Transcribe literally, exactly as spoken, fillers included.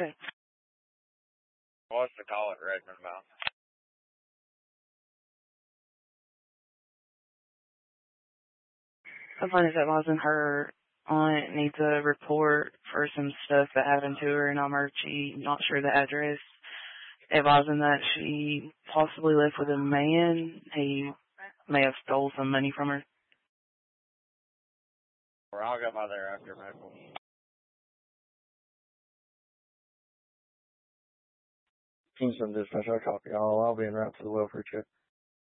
Okay. What's the call at Redmond about? I find if it wasn't her aunt needs a report for some stuff that happened to her in Almerchi, not sure the address. It wasn't that she possibly left with a man. He may have stole some money from her. Or I'll go by there after medical. Kingston Dispatch, I copy all. I'll be en route to the welfare check.